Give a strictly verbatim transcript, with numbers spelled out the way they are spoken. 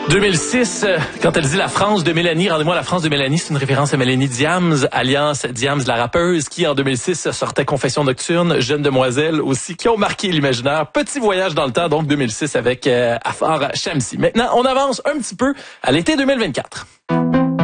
deux mille six, quand elle dit la France de Mélanie, rendez-moi la France de Mélanie, c'est une référence à Mélanie Diams, alliance Diams la rappeuse, qui en deux mille six sortait Confession nocturne, Jeune demoiselle aussi, qui ont marqué l'imaginaire. Petit voyage dans le temps, donc deux mille six avec euh, Afar Shamsi. Maintenant, on avance un petit peu à l'été deux mille vingt-quatre.